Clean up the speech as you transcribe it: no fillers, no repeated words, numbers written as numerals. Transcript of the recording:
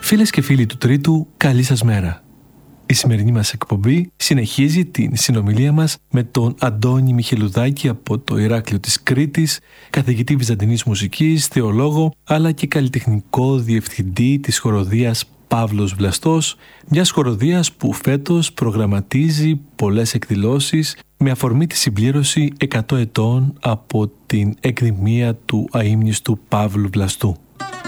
Φίλες και φίλοι του Τρίτου, καλή σας μέρα. Η σημερινή μας εκπομπή συνεχίζει την συνομιλία μας με τον Αντώνη Μιχελουδάκη από το Ηράκλειο της Κρήτης, καθηγητή βυζαντινής μουσικής, θεολόγο, αλλά και καλλιτεχνικό διευθυντή της χοροδίας Παύλος Βλαστός, μιας χοροδίας που φέτος προγραμματίζει πολλές εκδηλώσεις με αφορμή τη συμπλήρωση 100 ετών από την εκδημία του αείμνηστου Παύλου Βλαστού.